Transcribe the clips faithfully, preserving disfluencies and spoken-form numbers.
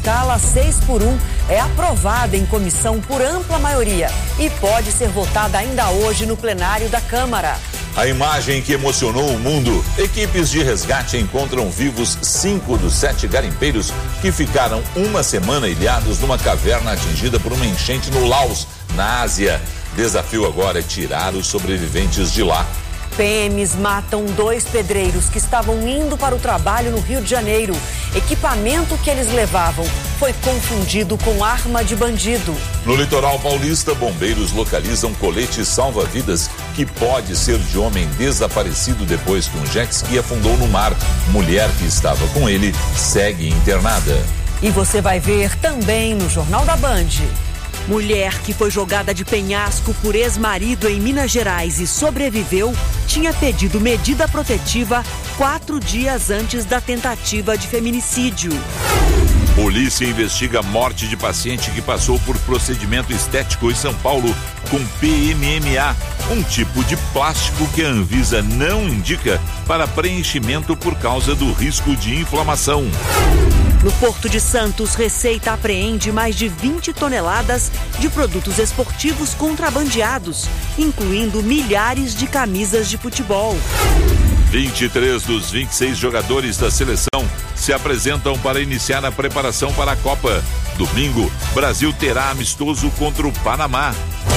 escala seis por um é aprovada em comissão por ampla maioria e pode ser votada ainda hoje no plenário da Câmara. A imagem que emocionou o mundo. Equipes de resgate encontram vivos cinco dos sete garimpeiros que ficaram uma semana ilhados numa caverna atingida por uma enchente no Laos, na Ásia. Desafio agora é tirar os sobreviventes de lá. P Ms matam dois pedreiros que estavam indo para o trabalho no Rio de Janeiro. Equipamento que eles levavam foi confundido com arma de bandido. No litoral paulista, bombeiros localizam colete salva-vidas que pode ser de homem desaparecido depois que um jet ski afundou no mar. Mulher que estava com ele segue internada. E você vai ver também no Jornal da Band. Mulher que foi jogada de penhasco por ex-marido em Minas Gerais e sobreviveu, tinha pedido medida protetiva quatro dias antes da tentativa de feminicídio. Polícia investiga a morte de paciente que passou por procedimento estético em São Paulo com P M M A, um tipo de plástico que a Anvisa não indica para preenchimento por causa do risco de inflamação. No Porto de Santos, Receita apreende mais de vinte toneladas de produtos esportivos contrabandeados, incluindo milhares de camisas de futebol. vinte e três dos vinte e seis jogadores da seleção se apresentam para iniciar a preparação para a Copa. Domingo, Brasil terá amistoso contra o Panamá.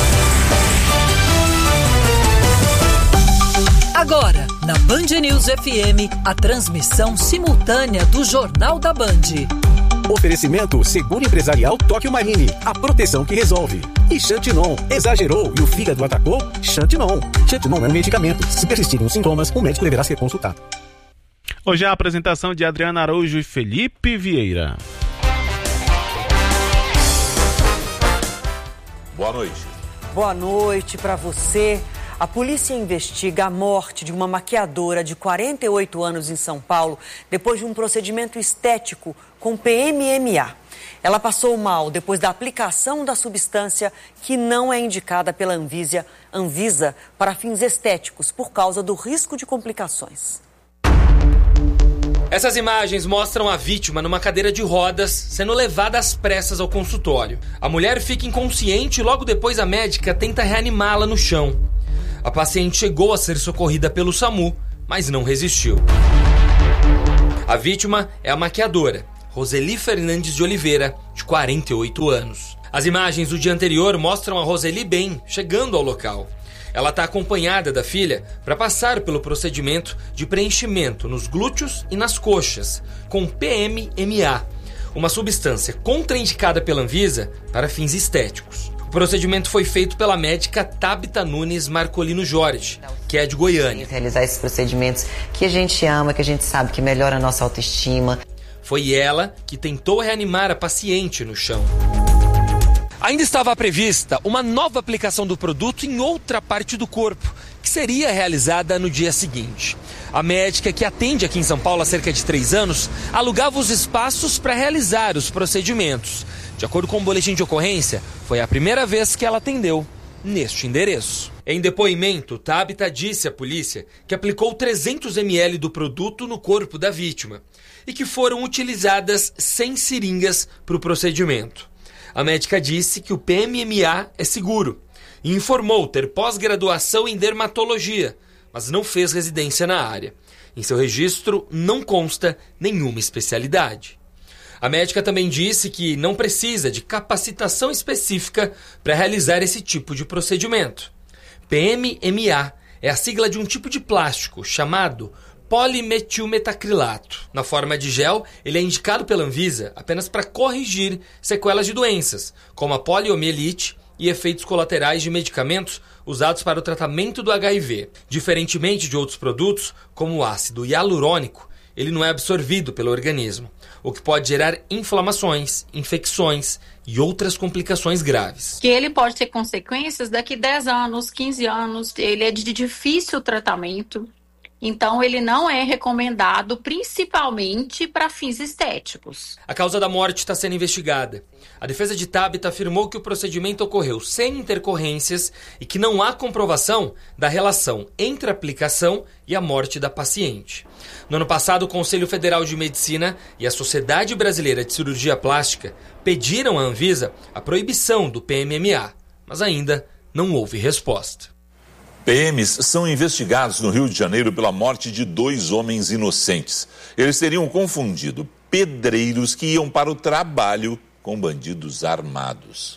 Agora, na Band News F M, a transmissão simultânea do Jornal da Band. Oferecimento Seguro Empresarial Tóquio Marine, a proteção que resolve. E Xantinon, exagerou e o fígado atacou? Xantinon. Xantinon é um medicamento. Se persistirem os sintomas, o médico deverá ser consultado. Hoje é a apresentação de Adriana Araújo e Felipe Vieira. Boa noite. Boa noite para você. A polícia investiga a morte de uma maquiadora de quarenta e oito anos em São Paulo depois de um procedimento estético com P M M A. Ela passou mal depois da aplicação da substância que não é indicada pela Anvisa, Anvisa para fins estéticos por causa do risco de complicações. Essas imagens mostram a vítima numa cadeira de rodas sendo levada às pressas ao consultório. A mulher fica inconsciente e logo depois a médica tenta reanimá-la no chão. A paciente chegou a ser socorrida pelo SAMU, mas não resistiu. A vítima é a maquiadora, Roseli Fernandes de Oliveira, de quarenta e oito anos. As imagens do dia anterior mostram a Roseli bem, chegando ao local. Ela está acompanhada da filha para passar pelo procedimento de preenchimento nos glúteos e nas coxas, com P M M A, uma substância contraindicada pela Anvisa para fins estéticos. O procedimento foi feito pela médica Tabita Nunes Marcolino Jorge, que é de Goiânia. Realizar esses procedimentos que a gente ama, que a gente sabe que melhora a nossa autoestima. Foi ela que tentou reanimar a paciente no chão. Ainda estava prevista uma nova aplicação do produto em outra parte do corpo, que seria realizada no dia seguinte. A médica, que atende aqui em São Paulo há cerca de três anos, alugava os espaços para realizar os procedimentos. De acordo com o boletim de ocorrência, foi a primeira vez que ela atendeu neste endereço. Em depoimento, Tabita disse à polícia que aplicou trezentos mililitros do produto no corpo da vítima e que foram utilizadas cem seringas para o procedimento. A médica disse que o P M M A é seguro e informou ter pós-graduação em dermatologia, mas não fez residência na área. Em seu registro não consta nenhuma especialidade. A médica também disse que não precisa de capacitação específica para realizar esse tipo de procedimento. P M M A é a sigla de um tipo de plástico chamado polimetilmetacrilato. Na forma de gel, ele é indicado pela Anvisa apenas para corrigir sequelas de doenças, como a poliomielite e efeitos colaterais de medicamentos usados para o tratamento do H I V. Diferentemente de outros produtos, como o ácido hialurônico, ele não é absorvido pelo organismo, o que pode gerar inflamações, infecções e outras complicações graves. Que ele pode ter consequências daqui dez anos, quinze anos, ele é de difícil tratamento. Então, ele não é recomendado principalmente para fins estéticos. A causa da morte está sendo investigada. A defesa de Thabita afirmou que o procedimento ocorreu sem intercorrências e que não há comprovação da relação entre a aplicação e a morte da paciente. No ano passado, o Conselho Federal de Medicina e a Sociedade Brasileira de Cirurgia Plástica pediram à Anvisa a proibição do P M M A, mas ainda não houve resposta. P Ms são investigados no Rio de Janeiro pela morte de dois homens inocentes. Eles teriam confundido pedreiros que iam para o trabalho com bandidos armados.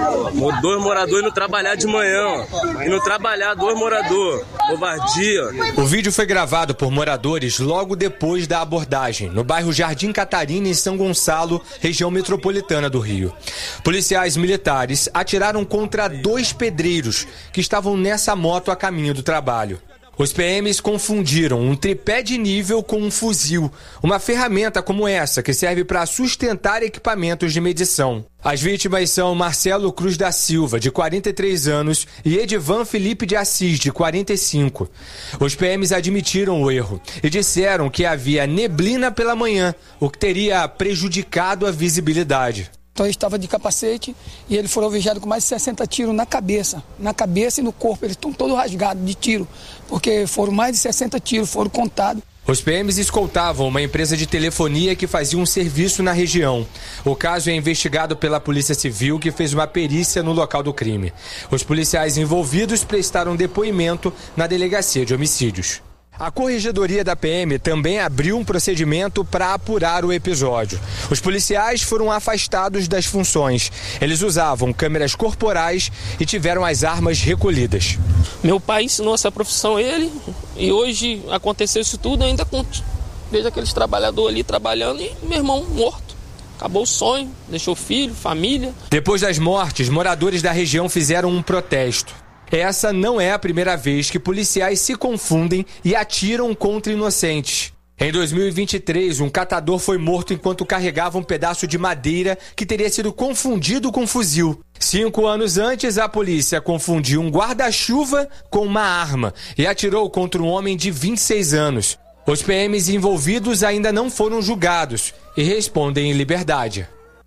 Dois moradores indo trabalhar de manhã, ó. Indo trabalhar, dois moradores. Covardia. O vídeo foi gravado por moradores logo depois da abordagem, no bairro Jardim Catarina, em São Gonçalo, região metropolitana do Rio. Policiais militares atiraram contra dois pedreiros que estavam nessa moto a caminho do trabalho. Os P Ms confundiram um tripé de nível com um fuzil, uma ferramenta como essa que serve para sustentar equipamentos de medição. As vítimas são Marcelo Cruz da Silva, de quarenta e três anos, e Edivan Felipe de Assis, de quarenta e cinco. Os P Ms admitiram o erro e disseram que havia neblina pela manhã, o que teria prejudicado a visibilidade. Então ele estava de capacete e ele foi alvejado com mais de sessenta tiros na cabeça, na cabeça e no corpo. Eles estão todos rasgados de tiro, porque foram mais de sessenta tiros, foram contados. Os P Ms escoltavam uma empresa de telefonia que fazia um serviço na região. O caso é investigado pela Polícia Civil, que fez uma perícia no local do crime. Os policiais envolvidos prestaram depoimento na Delegacia de Homicídios. A Corregedoria da P M também abriu um procedimento para apurar o episódio. Os policiais foram afastados das funções. Eles usavam câmeras corporais e tiveram as armas recolhidas. Meu pai ensinou essa profissão a ele e hoje aconteceu isso tudo, ainda com... vejo aqueles trabalhadores ali trabalhando e meu irmão morto. Acabou o sonho, deixou filho, família. Depois das mortes, moradores da região fizeram um protesto. Essa não é a primeira vez que policiais se confundem e atiram contra inocentes. Em dois mil e vinte e três, um catador foi morto enquanto carregava um pedaço de madeira que teria sido confundido com fuzil. Cinco anos antes, a polícia confundiu um guarda-chuva com uma arma e atirou contra um homem de vinte e seis anos. Os P Ms envolvidos ainda não foram julgados e respondem em liberdade.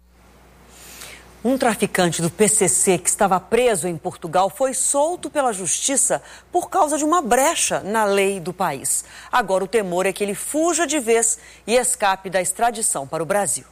Um traficante do P C C que estava preso em Portugal foi solto pela justiça por causa de uma brecha na lei do país. Agora o temor é que ele fuja de vez e escape da extradição para o Brasil.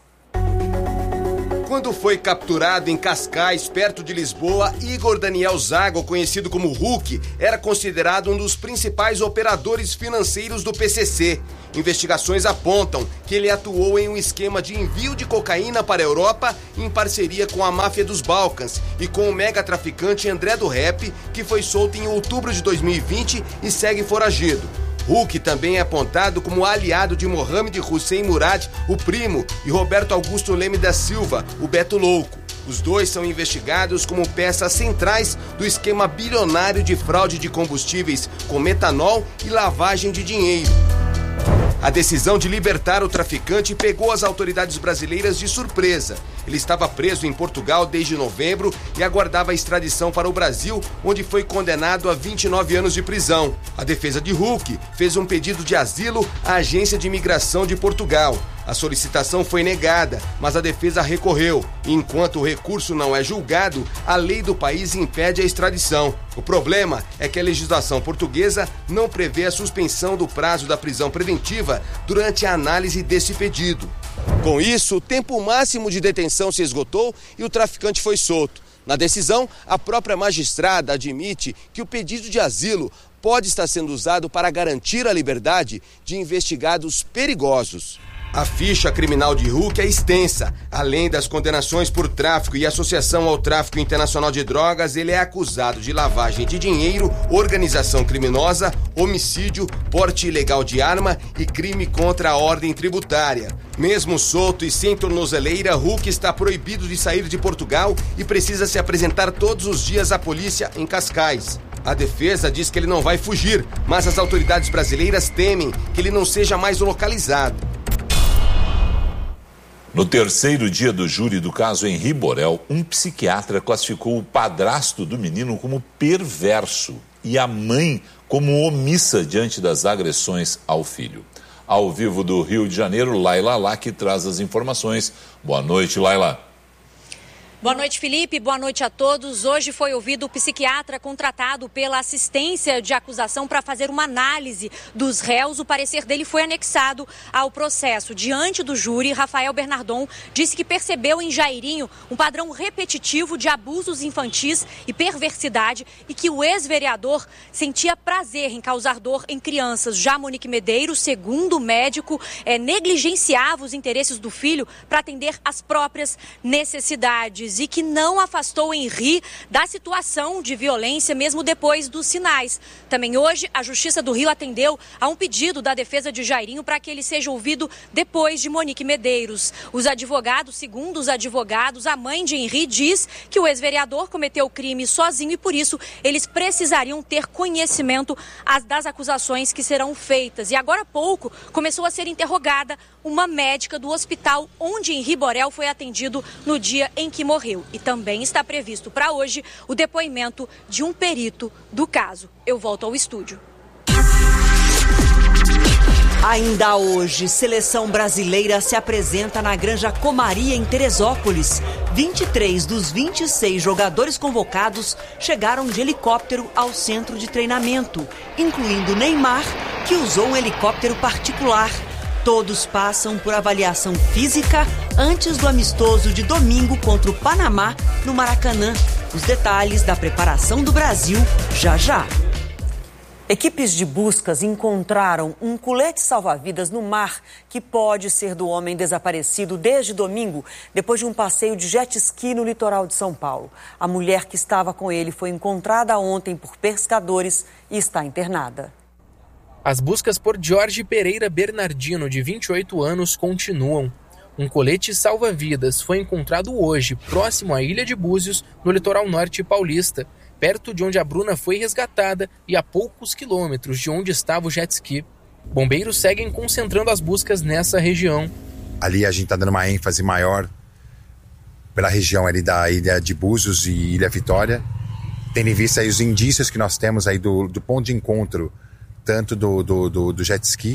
Quando foi capturado em Cascais, perto de Lisboa, Igor Daniel Zago, conhecido como Hulk, era considerado um dos principais operadores financeiros do P C C. Investigações apontam que ele atuou em um esquema de envio de cocaína para a Europa em parceria com a máfia dos Balcãs e com o mega traficante André do Rap, que foi solto em outubro de dois mil e vinte e segue foragido. Hulk também é apontado como aliado de Mohamed Hussein Murad, o primo, e Roberto Augusto Leme da Silva, o Beto Louco. Os dois são investigados como peças centrais do esquema bilionário de fraude de combustíveis com metanol e lavagem de dinheiro. A decisão de libertar o traficante pegou as autoridades brasileiras de surpresa. Ele estava preso em Portugal desde novembro e aguardava a extradição para o Brasil, onde foi condenado a vinte e nove anos de prisão. A defesa de Hulk fez um pedido de asilo à Agência de Imigração de Portugal. A solicitação foi negada, mas a defesa recorreu. E enquanto o recurso não é julgado, a lei do país impede a extradição. O problema é que a legislação portuguesa não prevê a suspensão do prazo da prisão preventiva durante a análise desse pedido. Com isso, o tempo máximo de detenção se esgotou e o traficante foi solto. Na decisão, a própria magistrada admite que o pedido de asilo pode estar sendo usado para garantir a liberdade de investigados perigosos. A ficha criminal de Hulk é extensa. Além das condenações por tráfico e associação ao tráfico internacional de drogas, ele é acusado de lavagem de dinheiro, organização criminosa, homicídio, porte ilegal de arma e crime contra a ordem tributária. Mesmo solto e sem tornozeleira, Hulk está proibido de sair de Portugal e precisa se apresentar todos os dias à polícia em Cascais. A defesa diz que ele não vai fugir, mas as autoridades brasileiras temem que ele não seja mais localizado. No terceiro dia do júri do caso Henri Borel, um psiquiatra classificou o padrasto do menino como perverso. e a mãe como omissa diante das agressões ao filho. Ao vivo do Rio de Janeiro, Laila Lac traz as informações. Boa noite, Laila. Boa noite, Felipe. Boa noite a todos. Hoje foi ouvido o psiquiatra contratado pela assistência de acusação para fazer uma análise dos réus. O parecer dele foi anexado ao processo. Diante do júri, Rafael Bernardon disse que percebeu em Jairinho um padrão repetitivo de abusos infantis e perversidade e que o ex-vereador sentia prazer em causar dor em crianças. Já Monique Medeiros, segundo o médico, é, negligenciava os interesses do filho para atender às próprias necessidades e que não afastou Henri da situação de violência mesmo depois dos sinais. Também hoje, a Justiça do Rio atendeu a um pedido da defesa de Jairinho para que ele seja ouvido depois de Monique Medeiros. Os advogados, segundo os advogados, a mãe de Henri diz que o ex-vereador cometeu o crime sozinho e por isso eles precisariam ter conhecimento das acusações que serão feitas. E agora há pouco começou a ser interrogada uma médica do hospital onde Henri Borel foi atendido no dia em que morreu. E também está previsto para hoje o depoimento de um perito do caso. Eu volto ao estúdio. Ainda hoje, seleção brasileira se apresenta na Granja Comaria, em Teresópolis. vinte e três dos vinte e seis jogadores convocados chegaram de helicóptero ao centro de treinamento, incluindo Neymar, que usou um helicóptero particular. Todos passam por avaliação física antes do amistoso de domingo contra o Panamá, no Maracanã. Os detalhes da preparação do Brasil já já. Equipes de buscas encontraram um colete salva-vidas no mar que pode ser do homem desaparecido desde domingo, depois de um passeio de jet ski no litoral de São Paulo. A mulher que estava com ele foi encontrada ontem por pescadores e está internada. As buscas por Jorge Pereira Bernardino, de vinte e oito anos, continuam. Um colete salva-vidas foi encontrado hoje, próximo à Ilha de Búzios, no litoral norte paulista, perto de onde a Bruna foi resgatada e a poucos quilômetros de onde estava o jet ski. Bombeiros seguem concentrando as buscas nessa região. Ali a gente está dando uma ênfase maior pela região ali da Ilha de Búzios e Ilha Vitória, tendo em vista aí os indícios que nós temos aí do, do ponto de encontro tanto do, do, do, do jet ski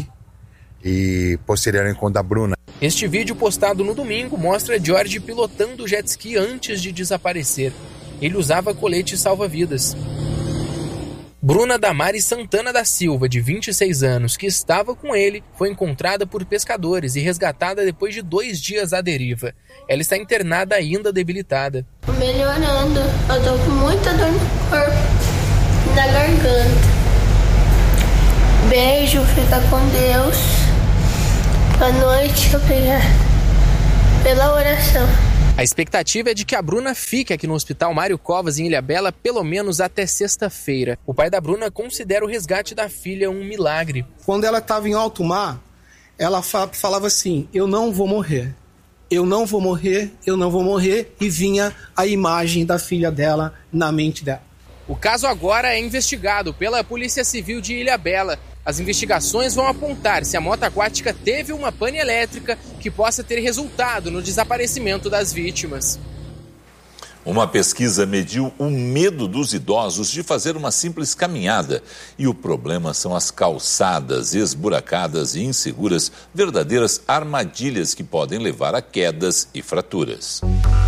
e posterior ao encontro da Bruna. Este vídeo postado no domingo mostra Jorge pilotando o jet ski antes de desaparecer. Ele usava colete salva-vidas. Bruna Damares Santana da Silva, de vinte e seis anos, que estava com ele, foi encontrada por pescadores e resgatada depois de dois dias à deriva. Ela está internada ainda debilitada. Melhorando, eu tô com muita dor no corpo, na garganta. Beijo, fica com Deus. Boa noite, obrigada pela oração. A expectativa é de que a Bruna fique aqui no Hospital Mário Covas, em Ilhabela, pelo menos até sexta-feira. O pai da Bruna considera o resgate da filha um milagre. Quando ela estava em alto mar, ela falava assim, eu não vou morrer, eu não vou morrer, eu não vou morrer, e vinha a imagem da filha dela na mente dela. O caso agora é investigado pela Polícia Civil de Ilhabela. As investigações vão apontar se a moto aquática teve uma pane elétrica que possa ter resultado no desaparecimento das vítimas. Uma pesquisa mediu o medo dos idosos de fazer uma simples caminhada. E o problema são as calçadas esburacadas e inseguras, verdadeiras armadilhas que podem levar a quedas e fraturas.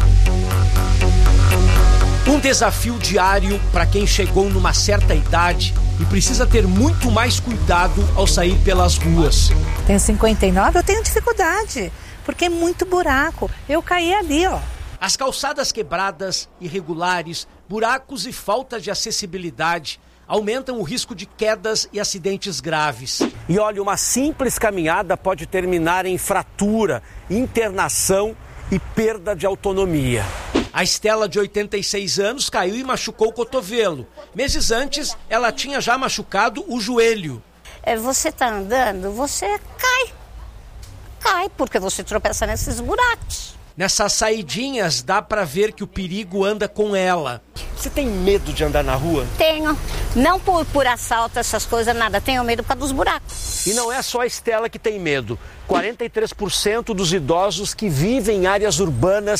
Um desafio diário para quem chegou numa certa idade e precisa ter muito mais cuidado ao sair pelas ruas. Tenho cinquenta e nove, eu tenho dificuldade, porque é muito buraco. Eu caí ali, ó. As calçadas quebradas, irregulares, buracos e falta de acessibilidade aumentam o risco de quedas e acidentes graves. E olha, uma simples caminhada pode terminar em fratura, internação e perda de autonomia. A Estela, de oitenta e seis anos, caiu e machucou o cotovelo. Meses antes, ela tinha já machucado o joelho. É, você tá andando, você cai. Cai, porque você tropeça nesses buracos. Nessas saidinhas, dá pra ver que o perigo anda com ela. Você tem medo de andar na rua? Tenho. Não por, por assalto, essas coisas, nada. Tenho medo por causa dos buracos. E não é só a Estela que tem medo. quarenta e três por cento dos idosos que vivem em áreas urbanas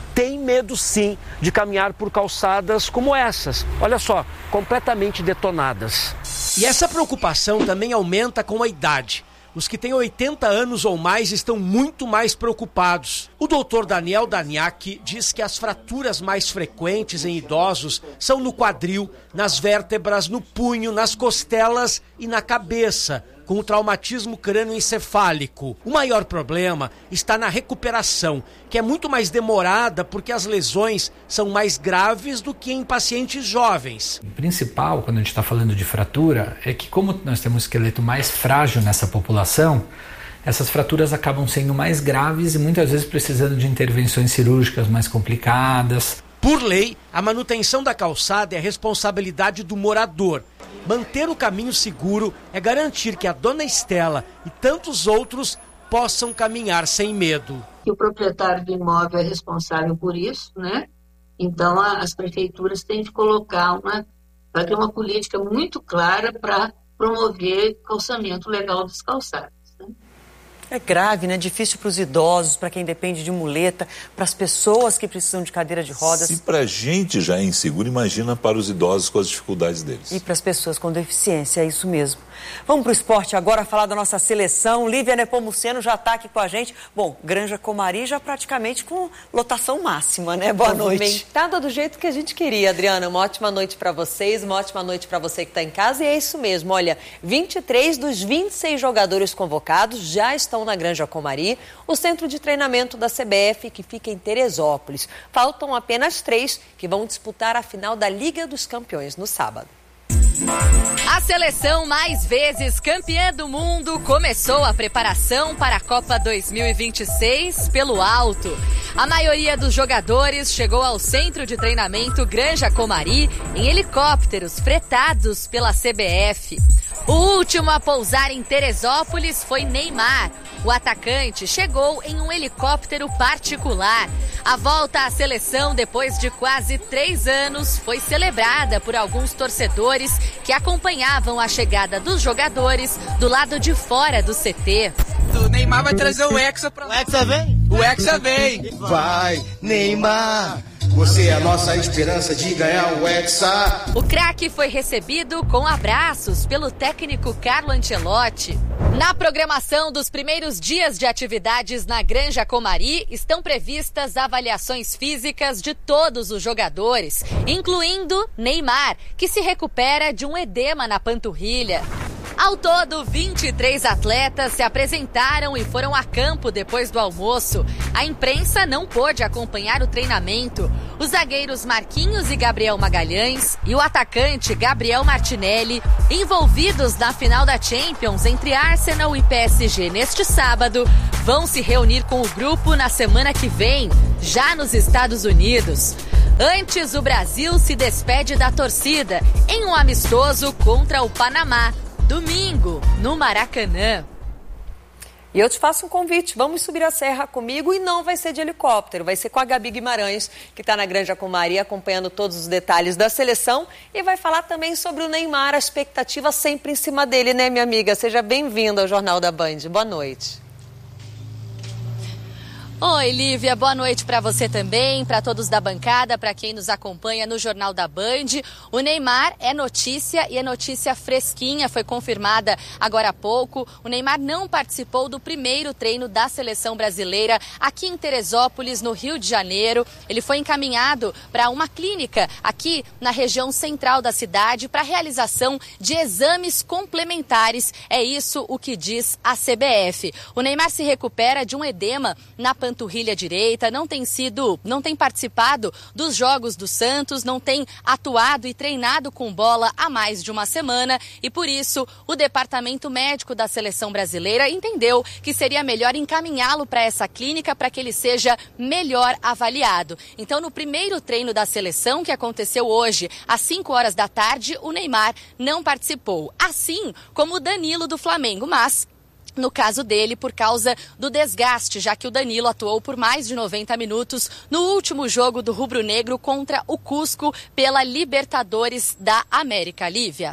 tem medo sim de caminhar por calçadas como essas. Olha só, completamente detonadas. E essa preocupação também aumenta com a idade. Os que têm oitenta anos ou mais estão muito mais preocupados. O doutor Daniel Daniak diz que as fraturas mais frequentes em idosos são no quadril, nas vértebras, no punho, nas costelas e na cabeça, com o traumatismo crânioencefálico. O maior problema está na recuperação, que é muito mais demorada porque as lesões são mais graves do que em pacientes jovens. O principal, quando a gente está falando de fratura, é que como nós temos um esqueleto mais frágil nessa população, essas fraturas acabam sendo mais graves e muitas vezes precisando de intervenções cirúrgicas mais complicadas. Por lei, a manutenção da calçada é responsabilidade do morador. Manter o caminho seguro é garantir que a dona Estela e tantos outros possam caminhar sem medo. O proprietário do imóvel é responsável por isso, né? Então as prefeituras têm de colocar uma, vai ter uma política muito clara para promover calçamento legal dos calçados. É grave, né? Difícil para os idosos, para quem depende de muleta, para as pessoas que precisam de cadeira de rodas. Se para a gente já é inseguro, imagina para os idosos com as dificuldades deles. E para as pessoas com deficiência, é isso mesmo. Vamos para o esporte agora, falar da nossa seleção. Lívia Nepomuceno já está aqui com a gente. Bom, Granja Comari já praticamente com lotação máxima, né? Boa noite. Movimentada do jeito que a gente queria, Adriana. Uma ótima noite para vocês, uma ótima noite para você que está em casa. E é isso mesmo, olha, vinte e três dos vinte e seis jogadores convocados já estão na Granja Comari, o centro de treinamento da C B F que fica em Teresópolis. Faltam apenas três que vão disputar a final da Liga dos Campeões no sábado. A seleção mais vezes campeã do mundo começou a preparação para a Copa dois mil e vinte e seis pelo alto. A maioria dos jogadores chegou ao centro de treinamento Granja Comari em helicópteros fretados pela C B F. O último a pousar em Teresópolis foi Neymar. O atacante chegou em um helicóptero particular. A volta à seleção depois de quase três anos foi celebrada por alguns torcedores que acompanhavam a chegada dos jogadores do lado de fora do C T. O Neymar vai trazer o Hexa pra... O Hexa vem? O Hexa vem! Vai, Neymar! Você é a nossa esperança de ganhar o Hexa. O craque foi recebido com abraços pelo técnico Carlo Ancelotti. Na programação dos primeiros dias de atividades na Granja Comari, estão previstas avaliações físicas de todos os jogadores, incluindo Neymar, que se recupera de um edema na panturrilha. Ao todo, vinte e três atletas se apresentaram e foram a campo depois do almoço. A imprensa não pôde acompanhar o treinamento. Os zagueiros Marquinhos e Gabriel Magalhães e o atacante Gabriel Martinelli, envolvidos na final da Champions entre Arsenal e P S G neste sábado, vão se reunir com o grupo na semana que vem, já nos Estados Unidos. Antes, o Brasil se despede da torcida em um amistoso contra o Panamá. Domingo, no Maracanã. E eu te faço um convite, vamos subir a serra comigo e não vai ser de helicóptero, vai ser com a Gabi Guimarães, que está na Granja Comari acompanhando todos os detalhes da seleção e vai falar também sobre o Neymar, a expectativa sempre em cima dele, né, minha amiga? Seja bem-vinda ao Jornal da Band. Boa noite. Oi, Lívia, boa noite para você também, para todos da bancada, para quem nos acompanha no Jornal da Band. O Neymar é notícia e é notícia fresquinha, foi confirmada agora há pouco. O Neymar não participou do primeiro treino da seleção brasileira aqui em Teresópolis, no Rio de Janeiro. Ele foi encaminhado para uma clínica aqui na região central da cidade para realização de exames complementares. É isso o que diz a C B F. O Neymar se recupera de um edema na panturrilha panturrilha direita, não tem sido, não tem participado dos jogos do Santos, não tem atuado e treinado com bola há mais de uma semana e por isso o departamento médico da seleção brasileira entendeu que seria melhor encaminhá-lo para essa clínica para que ele seja melhor avaliado. Então, no primeiro treino da seleção, que aconteceu hoje às cinco horas da tarde, o Neymar não participou, assim como o Danilo do Flamengo, mas no caso dele, por causa do desgaste, já que o Danilo atuou por mais de noventa minutos no último jogo do Rubro Negro contra o Cusco pela Libertadores da América. Lívia.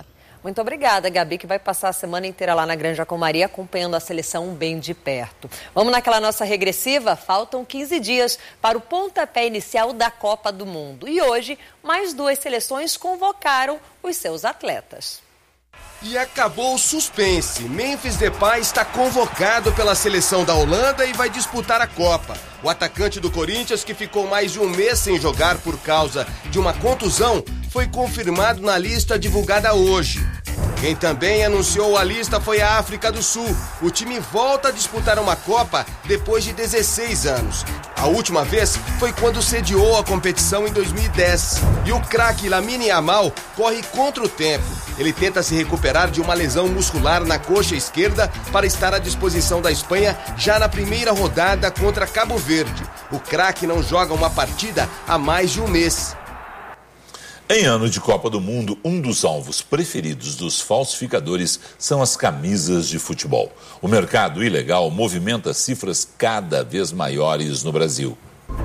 Muito obrigada, Gabi, que vai passar a semana inteira lá na Granja Comari acompanhando a seleção bem de perto. Vamos naquela nossa regressiva? Faltam quinze dias para o pontapé inicial da Copa do Mundo. E hoje, mais duas seleções convocaram os seus atletas. E acabou o suspense. Memphis Depay está convocado pela seleção da Holanda e vai disputar a Copa. O atacante do Corinthians, que ficou mais de um mês sem jogar por causa de uma contusão, foi confirmado na lista divulgada hoje. Quem também anunciou a lista foi a África do Sul. O time volta a disputar uma Copa depois de dezesseis anos. A última vez foi quando sediou a competição em dois mil e dez. E o craque Lamine Yamal corre contra o tempo. Ele tenta se recuperar de uma lesão muscular na coxa esquerda para estar à disposição da Espanha já na primeira rodada contra Cabo Verde. O craque não joga uma partida há mais de um mês. Em ano de Copa do Mundo, um dos alvos preferidos dos falsificadores são as camisas de futebol. O mercado ilegal movimenta cifras cada vez maiores no Brasil.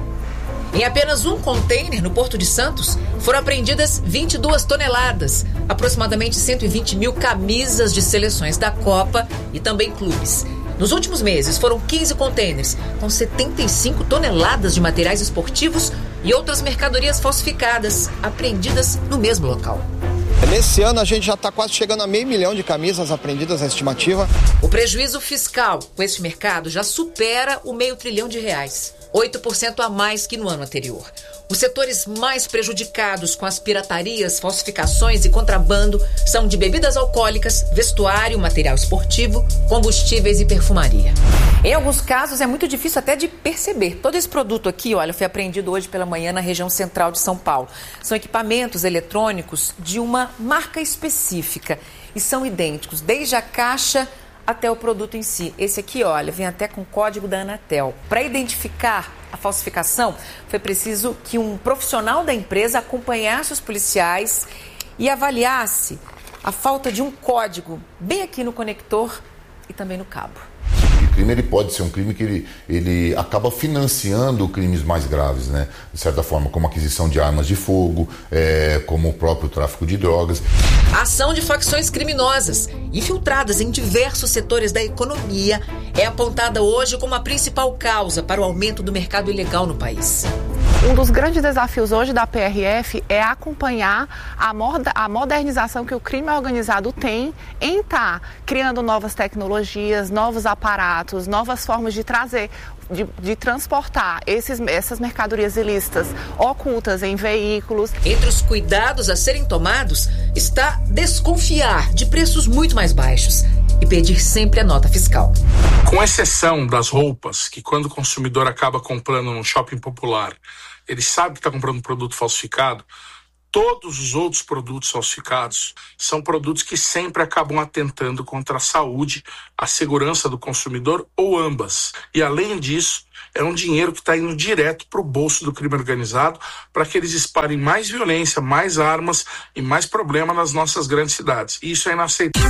Em apenas um container no Porto de Santos, foram apreendidas vinte e duas toneladas, aproximadamente cento e vinte mil camisas de seleções da Copa e também clubes. Nos últimos meses, foram quinze containers com setenta e cinco toneladas de materiais esportivos e outras mercadorias falsificadas, apreendidas no mesmo local. Nesse ano, a gente já está quase chegando a meio milhão de camisas apreendidas, a estimativa. O prejuízo fiscal com esse mercado já supera o meio trilhão de reais, oito por cento a mais que no ano anterior. Os setores mais prejudicados com as piratarias, falsificações e contrabando são de bebidas alcoólicas, vestuário, material esportivo, combustíveis e perfumaria. Em alguns casos é muito difícil até de perceber. Todo esse produto aqui, olha, foi apreendido hoje pela manhã na região central de São Paulo. São equipamentos eletrônicos de uma marca específica e são idênticos, desde a caixa até o produto em si. Esse aqui, olha, vem até com código da Anatel. Para identificar a falsificação, foi preciso que um profissional da empresa acompanhasse os policiais e avaliasse a falta de um código bem aqui no conector e também no cabo. O crime ele pode ser um crime que ele, ele acaba financiando crimes mais graves, né? De certa forma, como aquisição de armas de fogo, é, como o próprio tráfico de drogas. A ação de facções criminosas, infiltradas em diversos setores da economia, é apontada hoje como a principal causa para o aumento do mercado ilegal no país. Um dos grandes desafios hoje da P R F é acompanhar a, moda, a modernização que o crime organizado tem em estar tá criando novas tecnologias, novos aparatos, novas formas de trazer, de, de transportar esses, essas mercadorias ilícitas ocultas em veículos. Entre os cuidados a serem tomados está desconfiar de preços muito mais baixos e pedir sempre a nota fiscal. Com exceção das roupas, que quando o consumidor acaba comprando num shopping popular, ele sabe que está comprando um produto falsificado, todos os outros produtos falsificados são produtos que sempre acabam atentando contra a saúde, a segurança do consumidor ou ambas. E além disso, é um dinheiro que está indo direto para o bolso do crime organizado para que eles espalhem mais violência, mais armas e mais problema nas nossas grandes cidades. E isso é inaceitável.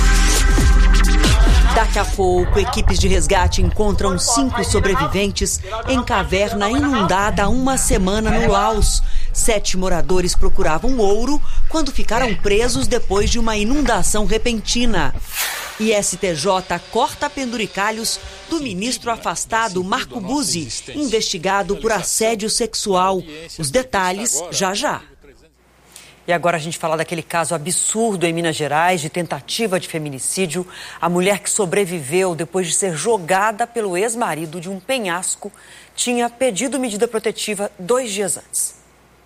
Daqui a pouco, equipes de resgate encontram cinco sobreviventes em caverna inundada há uma semana no Laos. Sete moradores procuravam ouro quando ficaram presos depois de uma inundação repentina. E S T J corta penduricalhos do ministro afastado Marco Buzzi, investigado por assédio sexual. Os detalhes já já. E agora a gente fala daquele caso absurdo em Minas Gerais de tentativa de feminicídio. A mulher que sobreviveu depois de ser jogada pelo ex-marido de um penhasco tinha pedido medida protetiva dois dias antes.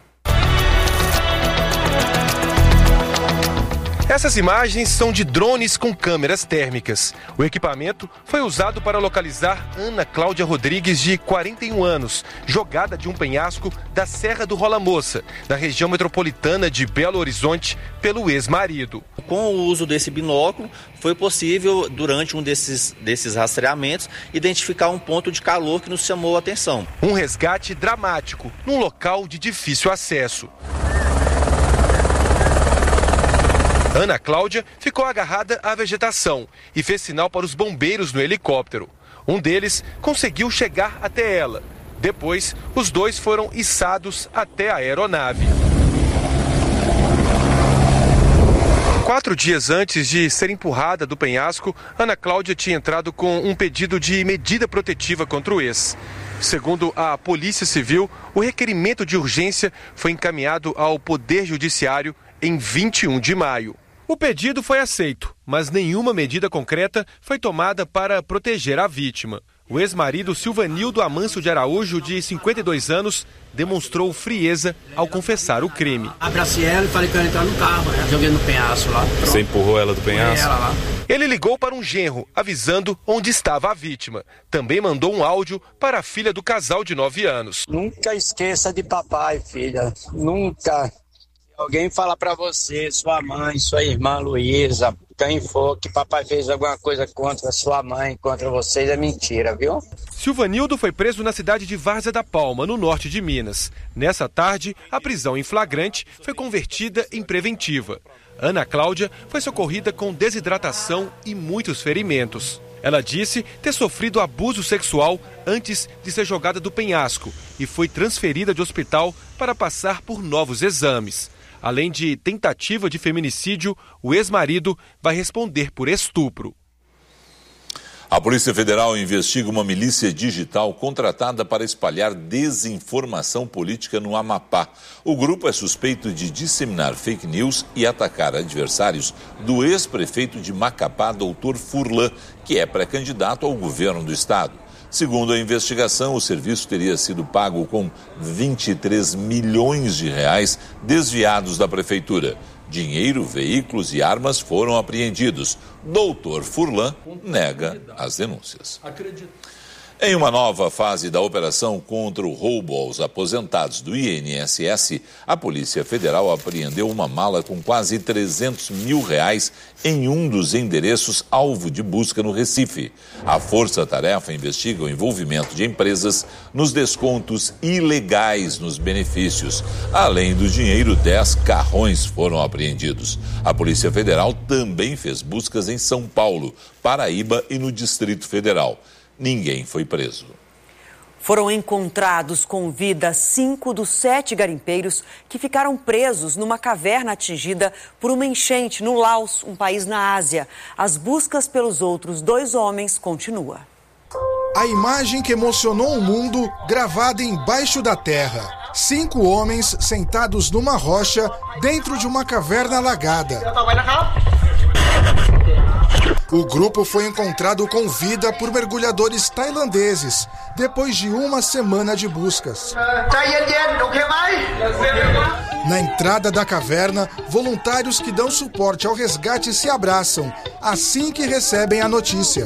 Essas imagens são de drones com câmeras térmicas. O equipamento foi usado para localizar Ana Cláudia Rodrigues, de quarenta e um anos, jogada de um penhasco da Serra do Rola Moça, na região metropolitana de Belo Horizonte, pelo ex-marido. Com o uso desse binóculo, foi possível, durante um desses, desses rastreamentos, identificar um ponto de calor que nos chamou a atenção. Um resgate dramático, num local de difícil acesso. Ana Cláudia ficou agarrada à vegetação e fez sinal para os bombeiros no helicóptero. Um deles conseguiu chegar até ela. Depois, os dois foram içados até a aeronave. Quatro dias antes de ser empurrada do penhasco, Ana Cláudia tinha entrado com um pedido de medida protetiva contra o ex. Segundo a Polícia Civil, o requerimento de urgência foi encaminhado ao Poder Judiciário em vinte e um de maio. O pedido foi aceito, mas nenhuma medida concreta foi tomada para proteger a vítima. O ex-marido Silvanildo Amâncio de Araújo, de cinquenta e dois anos, demonstrou frieza ao confessar o crime. Abracei ela e falei que eu ia entrar no carro, né? Joguei no penhasco lá. Pronto. Você empurrou ela do penhasco? Ela lá. Ele ligou para um genro, avisando onde estava a vítima. Também mandou um áudio para a filha do casal de nove anos. Nunca esqueça de papai, filha. Nunca. Alguém falar para você, sua mãe, sua irmã Luísa, quem for que papai fez alguma coisa contra sua mãe, contra vocês, é mentira, viu? Silvanildo foi preso na cidade de Várzea da Palma, no norte de Minas. Nessa tarde, a prisão em flagrante foi convertida em preventiva. Ana Cláudia foi socorrida com desidratação e muitos ferimentos. Ela disse ter sofrido abuso sexual antes de ser jogada do penhasco e foi transferida de hospital para passar por novos exames. Além de tentativa de feminicídio, o ex-marido vai responder por estupro. A Polícia Federal investiga uma milícia digital contratada para espalhar desinformação política no Amapá. O grupo é suspeito de disseminar fake news e atacar adversários do ex-prefeito de Macapá, doutor Furlan, que é pré-candidato ao governo do estado. Segundo a investigação, o serviço teria sido pago com vinte e três milhões de reais desviados da prefeitura. Dinheiro, veículos e armas foram apreendidos. doutor Furlan nega as denúncias. Em uma nova fase da operação contra o roubo aos aposentados do I N S S, a Polícia Federal apreendeu uma mala com quase trezentos mil reais em um dos endereços alvo de busca no Recife. A Força-Tarefa investiga o envolvimento de empresas nos descontos ilegais nos benefícios. Além do dinheiro, dez carrões foram apreendidos. A Polícia Federal também fez buscas em São Paulo, Paraíba e no Distrito Federal. Ninguém foi preso. Foram encontrados com vida cinco dos sete garimpeiros que ficaram presos numa caverna atingida por uma enchente no Laos, um país na Ásia. As buscas pelos outros dois homens continuam. A imagem que emocionou o mundo, gravada embaixo da terra. Cinco homens sentados numa rocha dentro de uma caverna alagada. O grupo foi encontrado com vida por mergulhadores tailandeses, depois de uma semana de buscas. Na entrada da caverna, voluntários que dão suporte ao resgate se abraçam, assim que recebem a notícia.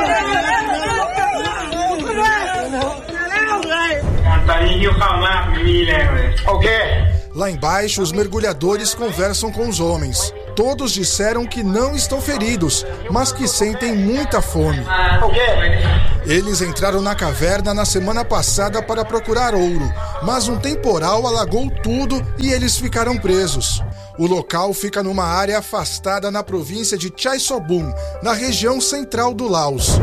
Lá embaixo, os mergulhadores conversam com os homens. Todos disseram que não estão feridos, mas que sentem muita fome. Eles entraram na caverna na semana passada para procurar ouro, mas um temporal alagou tudo e eles ficaram presos. O local fica numa área afastada na província de Chaisobum, na região central do Laos.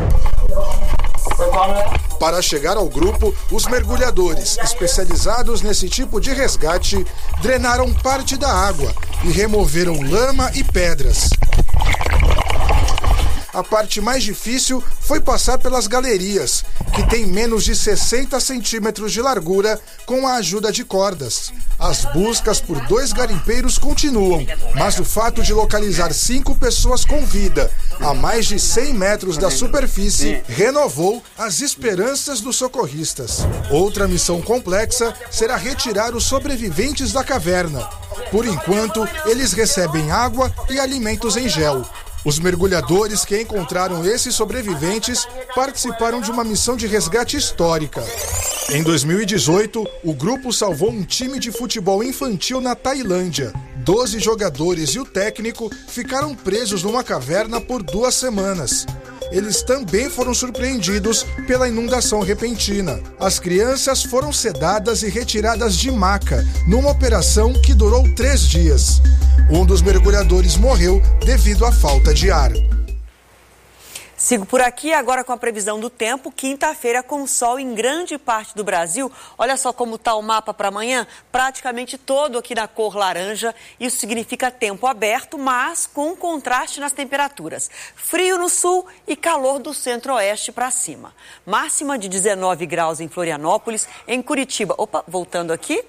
Para chegar ao grupo, os mergulhadores, especializados nesse tipo de resgate, drenaram parte da água e removeram lama e pedras. A parte mais difícil foi passar pelas galerias, que têm menos de sessenta centímetros de largura, com a ajuda de cordas. As buscas por dois garimpeiros continuam, mas o fato de localizar cinco pessoas com vida a mais de cem metros da superfície renovou as esperanças dos socorristas. Outra missão complexa será retirar os sobreviventes da caverna. Por enquanto, eles recebem água e alimentos em gel. Os mergulhadores que encontraram esses sobreviventes participaram de uma missão de resgate histórica. Em dois mil e dezoito, o grupo salvou um time de futebol infantil na Tailândia. Doze jogadores e o técnico ficaram presos numa caverna por duas semanas. Eles também foram surpreendidos pela inundação repentina. As crianças foram sedadas e retiradas de maca, numa operação que durou três dias. Um dos mergulhadores morreu devido à falta de ar. Sigo por aqui agora com a previsão do tempo. Quinta-feira com sol em grande parte do Brasil. Olha só como está o mapa para amanhã. Praticamente todo aqui na cor laranja. Isso significa tempo aberto, mas com contraste nas temperaturas. Frio no sul e calor do centro-oeste para cima. Máxima de dezenove graus em Florianópolis, em Curitiba. Opa, voltando aqui.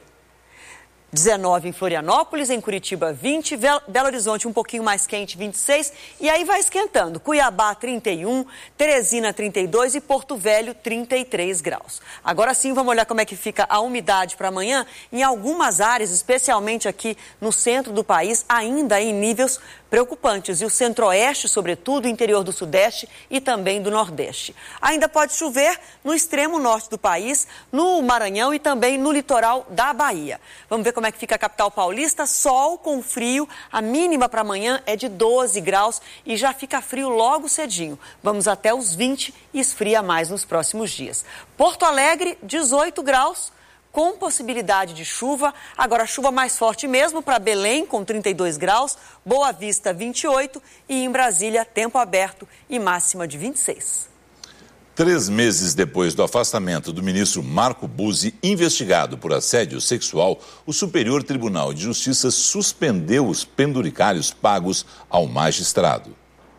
dezenove em Florianópolis, em Curitiba vinte, Belo Horizonte um pouquinho mais quente, vinte e seis, e aí vai esquentando. Cuiabá trinta e um, Teresina trinta e dois e Porto Velho trinta e três graus. Agora sim, vamos olhar como é que fica a umidade para amanhã. Em algumas áreas, especialmente aqui no centro do país, ainda em níveis preocupantes. E o centro-oeste, sobretudo, o interior do sudeste e também do nordeste. Ainda pode chover no extremo norte do país, no Maranhão e também no litoral da Bahia. Vamos ver como é que fica a capital paulista. Sol com frio. A mínima para amanhã é de doze graus e já fica frio logo cedinho. Vamos até os vinte e esfria mais nos próximos dias. Porto Alegre, dezoito graus. Com possibilidade de chuva, agora chuva mais forte mesmo para Belém, com trinta e dois graus, Boa Vista, vinte e oito e em Brasília, tempo aberto e máxima de vinte e seis. Três meses depois do afastamento do ministro Marco Buzzi, investigado por assédio sexual, o Superior Tribunal de Justiça suspendeu os penduricalhos pagos ao magistrado.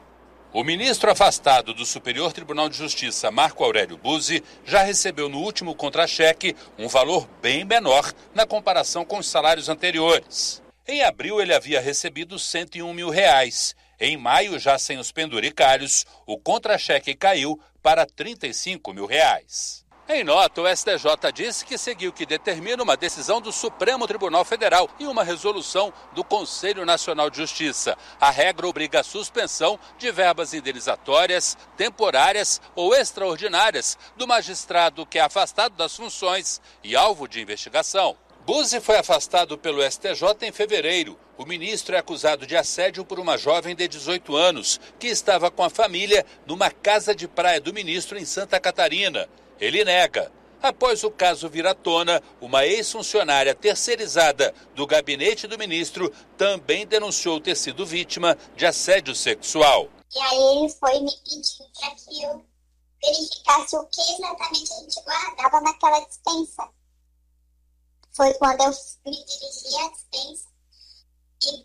O ministro afastado do Superior Tribunal de Justiça, Marco Aurélio Buzzi, já recebeu no último contra-cheque um valor bem menor na comparação com os salários anteriores. Em abril, ele havia recebido cento e um mil reais. Em maio, já sem os penduricalhos, o contra-cheque caiu para trinta e cinco mil reais. Em nota, o S T J disse que seguiu o que determina uma decisão do Supremo Tribunal Federal e uma resolução do Conselho Nacional de Justiça. A regra obriga a suspensão de verbas indenizatórias, temporárias ou extraordinárias do magistrado que é afastado das funções e alvo de investigação. Buzzi foi afastado pelo S T J em fevereiro. O ministro é acusado de assédio por uma jovem de dezoito anos que estava com a família numa casa de praia do ministro em Santa Catarina. Ele nega. Após o caso vir à tona, uma ex-funcionária terceirizada do gabinete do ministro também denunciou ter sido vítima de assédio sexual. E aí ele foi me pedir para que eu verificasse o que exatamente a gente guardava naquela dispensa. Foi quando eu me dirigi à dispensa e,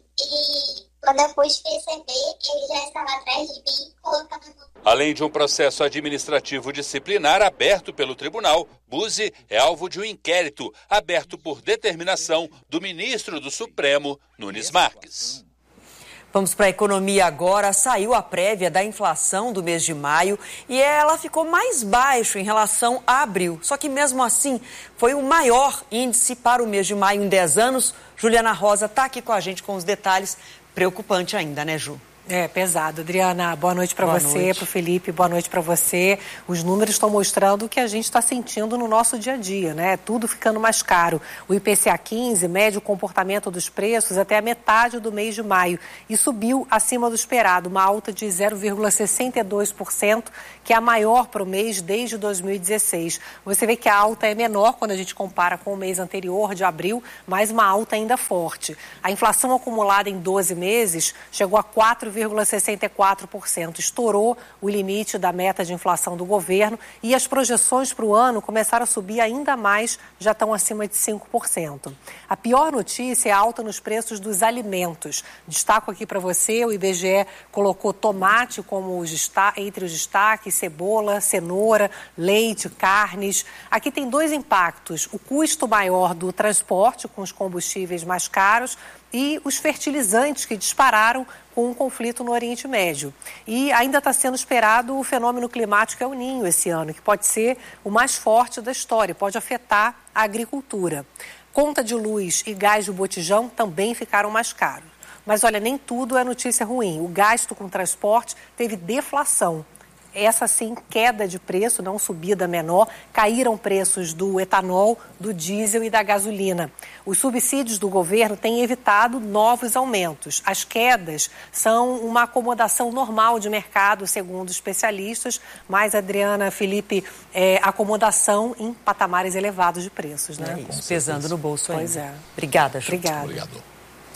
e quando eu pude perceber, ele já estava atrás de mim colocando a mão. Além de um processo administrativo disciplinar aberto pelo tribunal, Buzzi é alvo de um inquérito aberto por determinação do ministro do Supremo, Nunes Marques. Vamos para a economia agora. Saiu a prévia da inflação do mês de maio e ela ficou mais baixa em relação a abril. Só que mesmo assim foi o maior índice para o mês de maio em dez anos. Juliana Rosa está aqui com a gente com os detalhes. Preocupante ainda, né, Ju? É pesado. Adriana, boa noite para você, para o Felipe, boa noite para você. Os números estão mostrando o que a gente está sentindo no nosso dia a dia, né? Tudo ficando mais caro. O I P C A quinze mede o comportamento dos preços até a metade do mês de maio e subiu acima do esperado, uma alta de zero vírgula sessenta e dois por cento, que é a maior para o mês desde dois mil e dezesseis. Você vê que a alta é menor quando a gente compara com o mês anterior, de abril, mas uma alta ainda forte. A inflação acumulada em doze meses chegou a quatro vírgula sessenta e quatro por cento, estourou o limite da meta de inflação do governo e as projeções para o ano começaram a subir ainda mais, já estão acima de cinco por cento. A pior notícia é a alta nos preços dos alimentos. Destaco aqui para você, o I B G E colocou tomate como os desta- entre os destaques, cebola, cenoura, leite, carnes. Aqui tem dois impactos, o custo maior do transporte com os combustíveis mais caros e os fertilizantes que dispararam com o conflito no Oriente Médio. E ainda está sendo esperado o fenômeno climático El Niño esse ano, que pode ser o mais forte da história, pode afetar a agricultura. Conta de luz e gás de botijão também ficaram mais caros. Mas olha, nem tudo é notícia ruim. O gasto com transporte teve deflação. Essa sim, queda de preço, não subida menor, caíram preços do etanol, do diesel e da gasolina. Os subsídios do governo têm evitado novos aumentos. As quedas são uma acomodação normal de mercado, segundo especialistas, mas, Adriana, Felipe, é acomodação em patamares elevados de preços, né? É isso, pesando no bolso ainda. Pois é. Obrigada, Ju. Obrigada. Obrigado.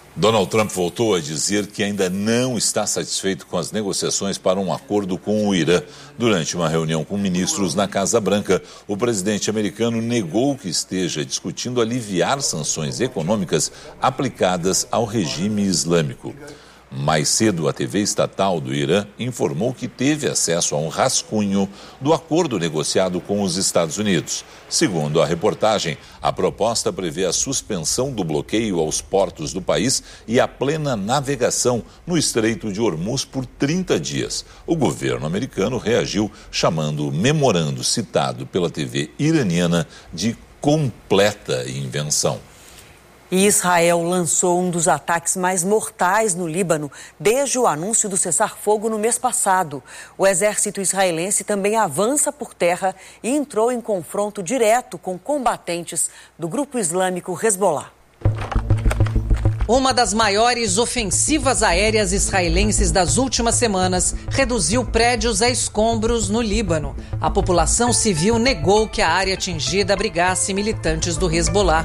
Donald Trump voltou a dizer que ainda não está satisfeito com as negociações para um acordo com o Irã. Durante uma reunião com ministros na Casa Branca, o presidente americano negou que esteja discutindo aliviar sanções econômicas aplicadas ao regime islâmico. Mais cedo, a T V estatal do Irã informou que teve acesso a um rascunho do acordo negociado com os Estados Unidos. Segundo a reportagem, a proposta prevê a suspensão do bloqueio aos portos do país e a plena navegação no Estreito de Hormuz por trinta dias. O governo americano reagiu chamando o memorando citado pela T V iraniana de completa invenção. E Israel lançou um dos ataques mais mortais no Líbano desde o anúncio do cessar-fogo no mês passado. O exército israelense também avança por terra e entrou em confronto direto com combatentes do grupo islâmico Hezbollah. Uma das maiores ofensivas aéreas israelenses das últimas semanas reduziu prédios a escombros no Líbano. A população civil negou que a área atingida abrigasse militantes do Hezbollah.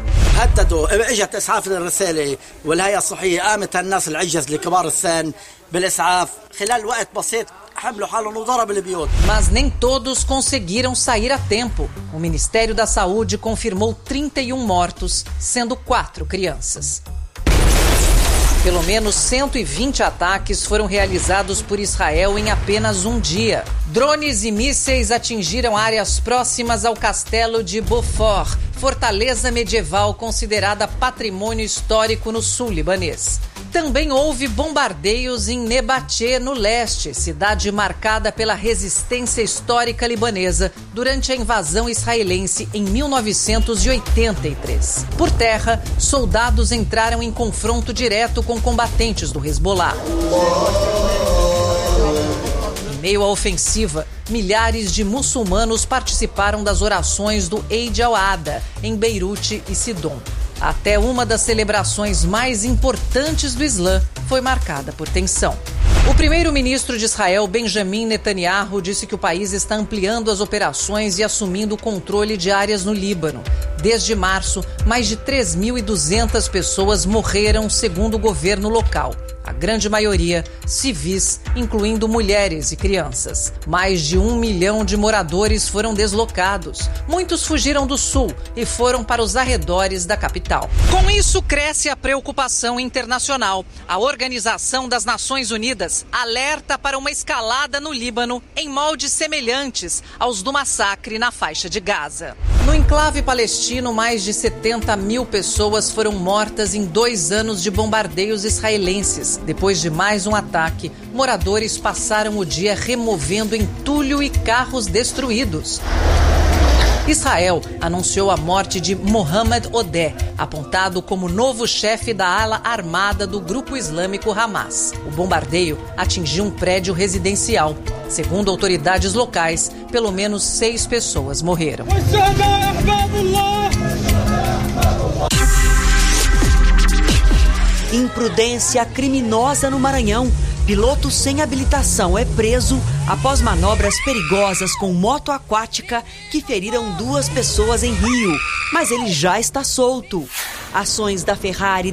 Mas nem todos conseguiram sair a tempo. O Ministério da Saúde confirmou trinta e um mortos, sendo quatro crianças. Pelo menos cento e vinte ataques foram realizados por Israel em apenas um dia. Drones e mísseis atingiram áreas próximas ao castelo de Beaufort, fortaleza medieval considerada patrimônio histórico no sul libanês. Também houve bombardeios em Nebatê, no leste, cidade marcada pela resistência histórica libanesa durante a invasão israelense em mil novecentos e oitenta e três. Por terra, soldados entraram em confronto direto com combatentes do Hezbollah. Em meio à ofensiva, milhares de muçulmanos participaram das orações do Eid al-Adha em Beirute e Sidom. Até uma das celebrações mais importantes do Islã foi marcada por tensão. O primeiro-ministro de Israel, Benjamin Netanyahu, disse que o país está ampliando as operações e assumindo o controle de áreas no Líbano. Desde março, mais de três mil e duzentas pessoas morreram, segundo o governo local. A grande maioria civis, incluindo mulheres e crianças. Mais de um milhão de moradores foram deslocados. Muitos fugiram do sul e foram para os arredores da capital. Com isso, cresce a preocupação internacional. A Organização das Nações Unidas alerta para uma escalada no Líbano em moldes semelhantes aos do massacre na faixa de Gaza. No enclave palestino, mais de setenta mil pessoas foram mortas em dois anos de bombardeios israelenses. Depois de mais um ataque, moradores passaram o dia removendo entulho e carros destruídos. Israel anunciou a morte de Mohamed Odeh, apontado como novo chefe da ala armada do grupo islâmico Hamas. O bombardeio atingiu um prédio residencial. Segundo autoridades locais, pelo menos seis pessoas morreram. Imprudência criminosa no Maranhão. Piloto sem habilitação é preso após manobras perigosas com moto aquática que feriram duas pessoas em Rio, mas ele já está solto. Ações da Ferrari